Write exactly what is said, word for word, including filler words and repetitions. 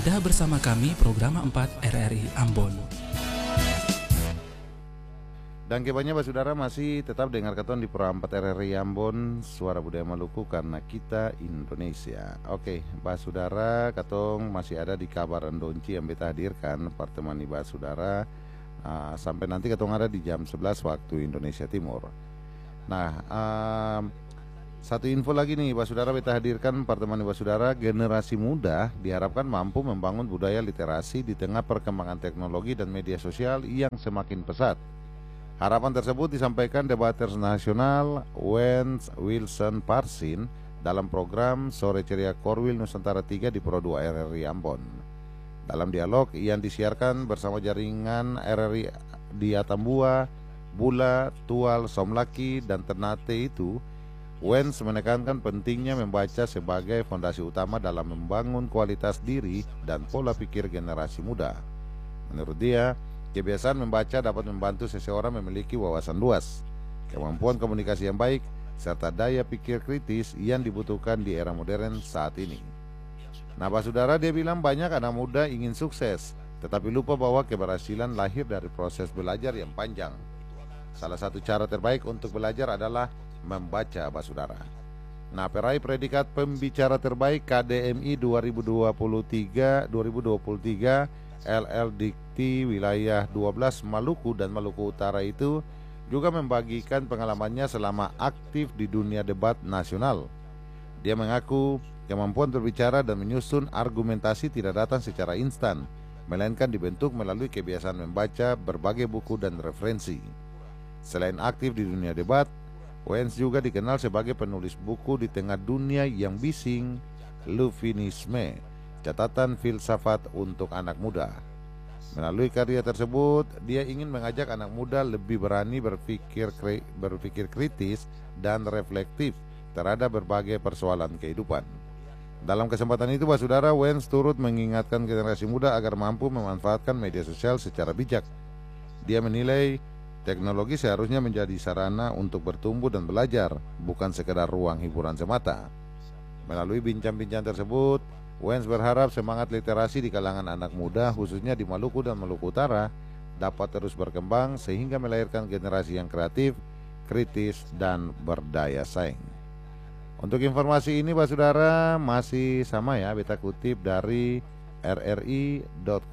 Anda bersama kami program empat R R I Ambon. Dan kebanyakan Pak Saudara masih tetap dengar keton di program empat R R I Ambon, Suara Budaya Maluku karena kita Indonesia. Oke, Pak Saudara, ketong masih ada di kabar Ndonci yang beta hadirkan pertemani Pak Saudara uh, sampai nanti ketong ada di jam sebelas waktu Indonesia Timur. Nah, uh, satu info lagi nih Pak Saudara, beta hadirkan pertemani Pak Saudara, generasi muda diharapkan mampu membangun budaya literasi di tengah perkembangan teknologi dan media sosial yang semakin pesat. Harapan tersebut disampaikan debaters nasional Wens Wilson Parsin dalam program Sore Ceria Korwil Nusantara tiga di Pro dua R R I Ambon. Dalam dialog yang disiarkan bersama jaringan R R I di Atambua, Bula, Tual, Somlaki, dan Ternate itu, Wens menekankan pentingnya membaca sebagai fondasi utama dalam membangun kualitas diri dan pola pikir generasi muda. Menurut dia, kebiasaan membaca dapat membantu seseorang memiliki wawasan luas, kemampuan komunikasi yang baik, serta daya pikir kritis yang dibutuhkan di era modern saat ini. Nah Pak Saudara, dia bilang banyak anak muda ingin sukses, tetapi lupa bahwa keberhasilan lahir dari proses belajar yang panjang. Salah satu cara terbaik untuk belajar adalah membaca Pak Saudara. Nah, peraih predikat pembicara terbaik K D M I dua ribu dua puluh tiga dua ribu dua puluh tiga L L Dikti Wilayah dua belas Maluku dan Maluku Utara itu juga membagikan pengalamannya selama aktif di dunia debat nasional. Dia mengaku kemampuan berbicara dan menyusun argumentasi tidak datang secara instan, melainkan dibentuk melalui kebiasaan membaca berbagai buku dan referensi. Selain aktif di dunia debat, Wens juga dikenal sebagai penulis buku di tengah dunia yang bising, Lufinisme, catatan filsafat untuk anak muda. Melalui karya tersebut, dia ingin mengajak anak muda lebih berani berpikir berpikir kritis dan reflektif terhadap berbagai persoalan kehidupan. Dalam kesempatan itu, Pak Saudara, Wens turut mengingatkan generasi muda agar mampu memanfaatkan media sosial secara bijak. Dia menilai teknologi seharusnya menjadi sarana untuk bertumbuh dan belajar, bukan sekedar ruang hiburan semata. Melalui bincang-bincang tersebut, Wens berharap semangat literasi di kalangan anak muda, khususnya di Maluku dan Maluku Utara, dapat terus berkembang sehingga melahirkan generasi yang kreatif, kritis, dan berdaya saing. Untuk informasi ini Pak Saudara masih sama ya, beta kutip dari r r i dot